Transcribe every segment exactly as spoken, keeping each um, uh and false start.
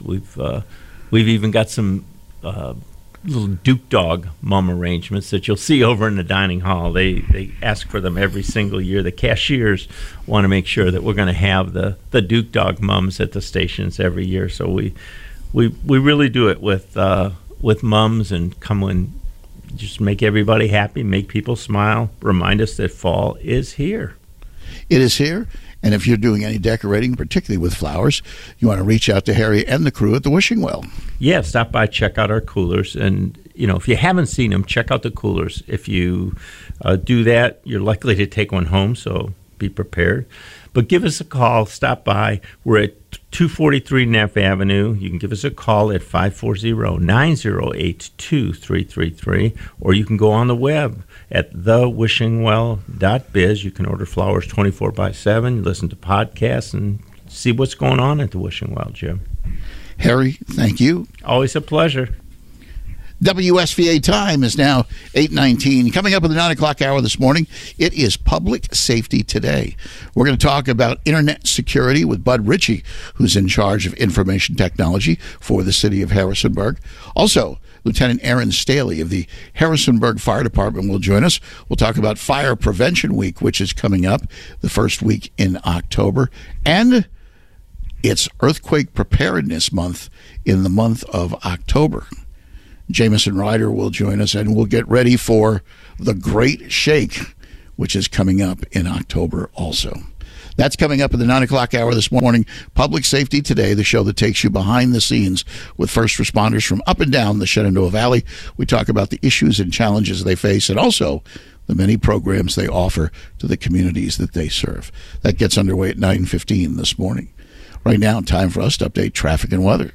flowers. We've uh, we've even got some uh, little Duke Dog mum arrangements that you'll see over in the dining hall. They they ask for them every single year. The cashiers want to make sure that we're going to have the, the Duke Dog mums at the stations every year. So we we we really do it with uh, with mums and come and just make everybody happy, make people smile, remind us that fall is here. It is here. And if you're doing any decorating, particularly with flowers, you want to reach out to Harry and the crew at the Wishing Well. Yeah, stop by, check out our coolers. And, you know, if you haven't seen them, check out the coolers. If you uh, do that, you're likely to take one home, so be prepared. But give us a call. Stop by. We're at two forty-three Neff Avenue. You can give us a call at five four zero, nine zero eight, two three three three, or you can go on the web at the wishing well dot biz. You can order flowers twenty-four by seven, listen to podcasts, and see what's going on at the Wishing Well, Jim. Harry, thank you. Always a pleasure. W S V A time is now eight nineteen. Coming up at the nine o'clock hour this morning, it is Public Safety Today. We're going to talk about internet security with Bud Ritchie, who's in charge of information technology for the city of Harrisonburg. Also, Lieutenant Aaron Staley of the Harrisonburg Fire Department will join us. We'll talk about Fire Prevention Week, which is coming up the first week in October. And it's Earthquake Preparedness Month in the month of October. Jameson Ryder will join us, and we'll get ready for the Great Shake, which is coming up in October also. That's coming up at the nine o'clock hour this morning. Public Safety Today, the show that takes you behind the scenes with first responders from up and down the Shenandoah Valley. We talk about the issues and challenges they face and also the many programs they offer to the communities that they serve. That gets underway at nine fifteen this morning. Right now, time for us to update traffic and weather.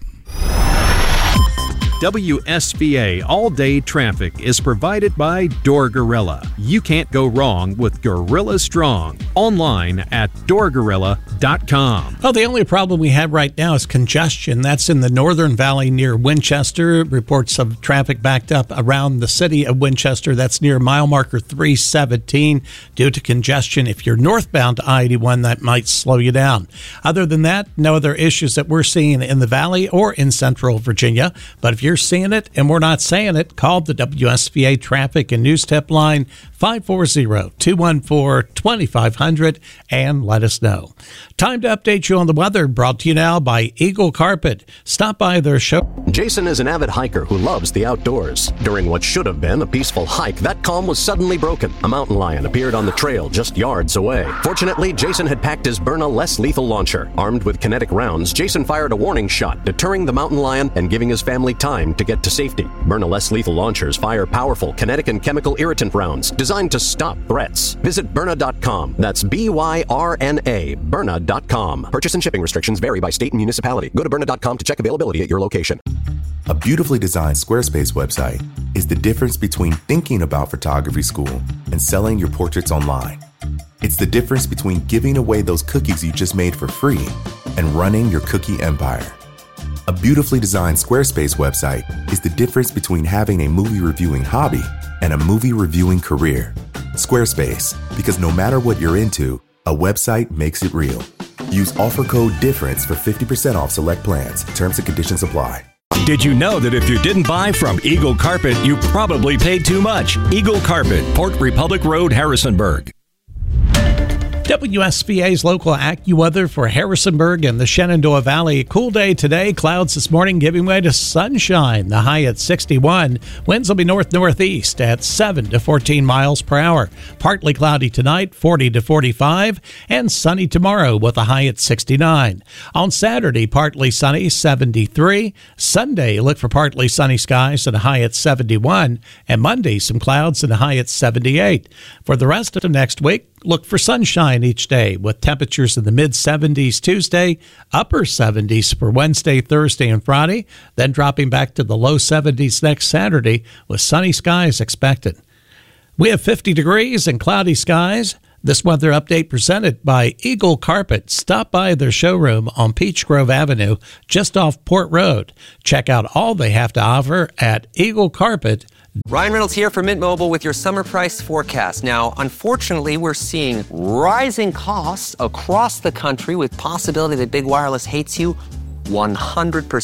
W S V A All-Day Traffic is provided by Door Gorilla. You can't go wrong with Gorilla Strong. Online at door gorilla dot com. Oh, the only problem we have right now is congestion. That's in the Northern Valley near Winchester. Reports of traffic backed up around the city of Winchester. That's near mile marker three seventeen due to congestion. If you're northbound to I eighty-one, that might slow you down. Other than that, no other issues that we're seeing in the Valley or in Central Virginia. But if you're seeing it and we're not saying it, call the W S V A Traffic and News Tip line five four zero, two one four, two five zero zero and let us know. Time to update you on the weather, brought to you now by Eagle Carpet. Stop by their show. Jason is an avid hiker who loves the outdoors. During what should have been a peaceful hike, that calm was suddenly broken. A mountain lion appeared on the trail just yards away. Fortunately, Jason had packed his Byrna less lethal launcher. Armed with kinetic rounds, Jason fired a warning shot, deterring the mountain lion and giving his family time to get to safety. Byrna less lethal launchers fire powerful kinetic and chemical irritant rounds designed to stop threats. Visit Byrna dot com. That's B Y R N A, Byrna dot com. Purchase and shipping restrictions vary by state and municipality. Go to Byrna dot com to check availability at your location. A beautifully designed Squarespace website is the difference between thinking about photography school and selling your portraits online. It's the difference between giving away those cookies you just made for free and running your cookie empire. A beautifully designed Squarespace website is the difference between having a movie reviewing hobby and a movie reviewing career. Squarespace, because no matter what you're into, a website makes it real. Use offer code DIFFERENCE for fifty percent off select plans. Terms and conditions apply. Did you know that if you didn't buy from Eagle Carpet, you probably paid too much? Eagle Carpet, Port Republic Road, Harrisonburg. W S V A's local AccuWeather for Harrisonburg and the Shenandoah Valley. A cool day today. Clouds this morning giving way to sunshine. The high at sixty-one. Winds will be north-northeast at seven to fourteen miles per hour. Partly cloudy tonight, forty to forty-five. And sunny tomorrow with a high at sixty-nine. On Saturday, partly sunny, seventy-three. Sunday, look for partly sunny skies and a high at seventy-one. And Monday, some clouds and a high at seventy-eight. For the rest of next week, look for sunshine each day with temperatures in the mid-seventies Tuesday, upper seventies for Wednesday, Thursday, and Friday, then dropping back to the low seventies next Saturday with sunny skies expected. We have fifty degrees and cloudy skies. This weather update presented by Eagle Carpet. Stop by their showroom on Peach Grove Avenue, just off Port Road. Check out all they have to offer at Eagle Carpet. Ryan Reynolds here from Mint Mobile with your summer price forecast. Now, unfortunately, we're seeing rising costs across the country with possibility that big wireless hates you one hundred percent.